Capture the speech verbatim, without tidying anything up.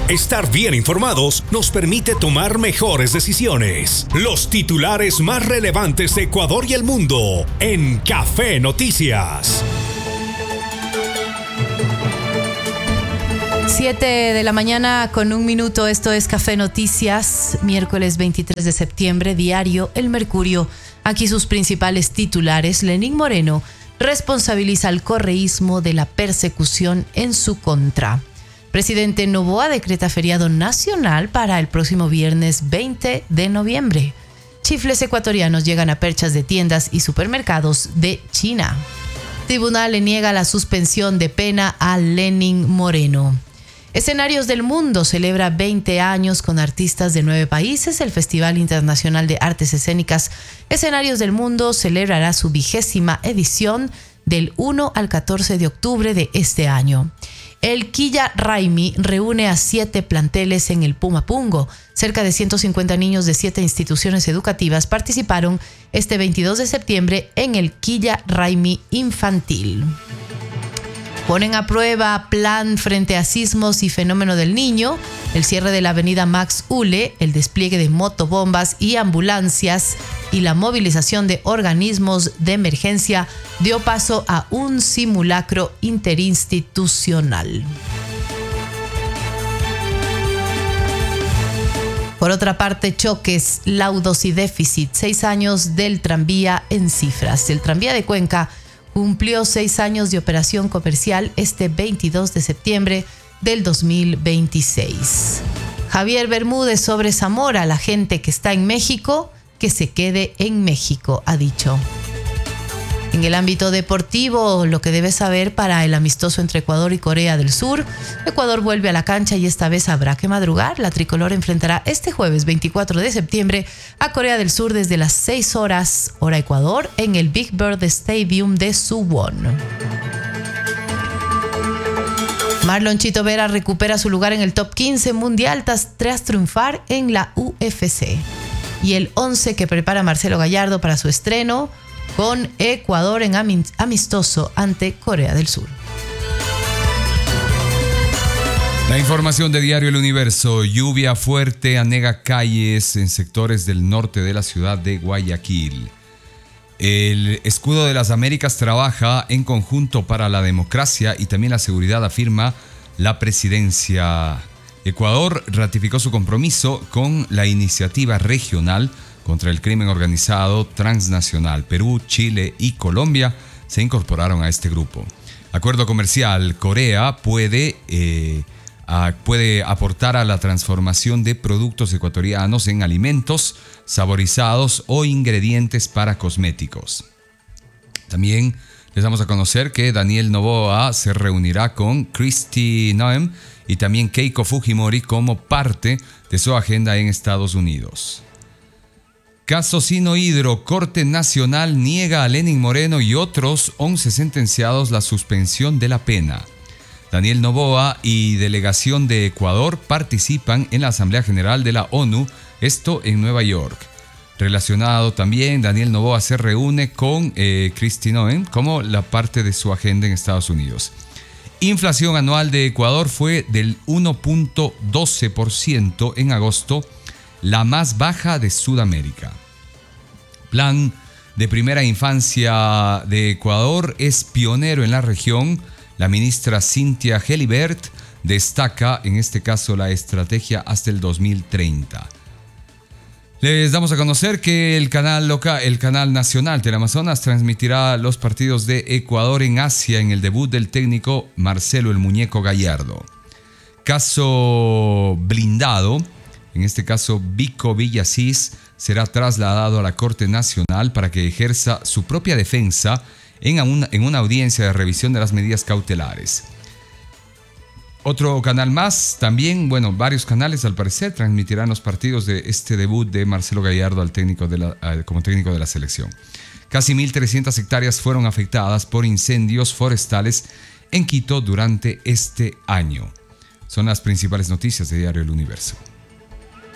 Estar bien informados nos permite tomar mejores decisiones. Los titulares más relevantes de Ecuador y el mundo en Café Noticias. Siete de la mañana con un minuto, esto es Café Noticias, miércoles veintitrés de septiembre, diario El Mercurio. Aquí sus principales titulares. Lenín Moreno responsabiliza al correísmo de la persecución en su contra. Presidente Noboa decreta feriado nacional para el próximo viernes veinte de noviembre. Chifles ecuatorianos llegan a perchas de tiendas y supermercados de China. Tribunal le niega la suspensión de pena a Lenín Moreno. Escenarios del Mundo celebra veinte años con artistas de nueve países. El Festival Internacional de Artes Escénicas Escenarios del Mundo celebrará su vigésima edición del uno al catorce de octubre de este año. El Quilla Raimi reúne a siete planteles en el Pumapungo. Cerca de ciento cincuenta niños de siete instituciones educativas participaron este veintidós de septiembre en el Quilla Raimi Infantil. Ponen a prueba plan frente a sismos y fenómeno del Niño, el cierre de la avenida Max Ule, el despliegue de motobombas y ambulancias y la movilización de organismos de emergencia dio paso a un simulacro interinstitucional. Por otra parte, choques, laudos y déficit, seis años del tranvía en cifras. El tranvía de Cuenca cumplió seis años de operación comercial este veintidós de septiembre del dos mil veintiséis. Javier Bermúdez sobre Zamora, la gente que está en México, que se quede en México, ha dicho. En el ámbito deportivo, lo que debes saber para el amistoso entre Ecuador y Corea del Sur. Ecuador vuelve a la cancha y esta vez habrá que madrugar. La tricolor enfrentará este jueves veinticuatro de septiembre a Corea del Sur desde las seis horas, hora Ecuador, en el Big Bird Stadium de Suwon. Marlon Chito Vera recupera su lugar en el top quince mundial tras triunfar en la U F C. Y el once que prepara Marcelo Gallardo para su estreno con Ecuador en amistoso ante Corea del Sur. La información de Diario El Universo. Lluvia fuerte anega calles en sectores del norte de la ciudad de Guayaquil. El Escudo de las Américas trabaja en conjunto para la democracia y también la seguridad, afirma la presidencia. Ecuador ratificó su compromiso con la iniciativa regional contra el crimen organizado transnacional. Perú, Chile y Colombia se incorporaron a este grupo. Acuerdo comercial. Corea puede, eh, a, puede aportar a la transformación de productos ecuatorianos en alimentos, saborizados o ingredientes para cosméticos. También les damos a conocer que Daniel Noboa se reunirá con Kristi Noem y también Keiko Fujimori como parte de su agenda en Estados Unidos. Caso Sino Hidro, Corte Nacional niega a Lenín Moreno y otros once sentenciados la suspensión de la pena. Daniel Noboa y delegación de Ecuador participan en la Asamblea General de la ONU, esto en Nueva York. Relacionado también, Daniel Noboa se reúne con eh, Kristi Noem como la parte de su agenda en Estados Unidos. Inflación anual de Ecuador fue del uno punto doce por ciento en agosto, la más baja de Sudamérica. Plan de primera infancia de Ecuador es pionero en la región. La ministra Cynthia Gelibert destaca, en este caso, la estrategia hasta el dos mil treinta. Les damos a conocer que el canal local, el canal nacional Teleamazonas transmitirá los partidos de Ecuador en Asia en el debut del técnico Marcelo el Muñeco Gallardo. Caso blindado. En este caso, Vico Villasís será trasladado a la Corte Nacional para que ejerza su propia defensa en una, en una audiencia de revisión de las medidas cautelares. Otro canal más, también, bueno, varios canales al parecer transmitirán los partidos de este debut de Marcelo Gallardo al técnico de la, como técnico de la selección. Casi mil trescientas hectáreas fueron afectadas por incendios forestales en Quito durante este año. Son las principales noticias de Diario El Universo.